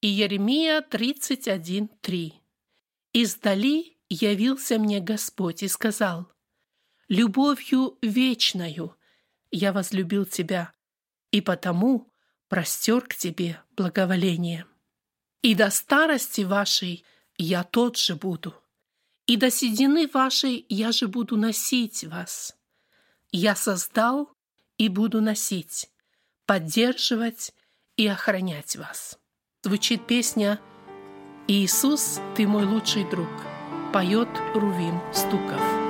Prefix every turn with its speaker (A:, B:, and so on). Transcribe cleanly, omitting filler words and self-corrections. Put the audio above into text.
A: Иеремия 31:3. «Издали явился мне Господь и сказал: любовью вечною я возлюбил тебя, и потому простер к тебе благоволение. И до старости вашей я тот же буду, и до седины вашей я же буду носить вас. Я создал и буду носить, поддерживать и охранять вас». Звучит песня «Иисус, ты мой лучший друг», поет Рувим Стуков.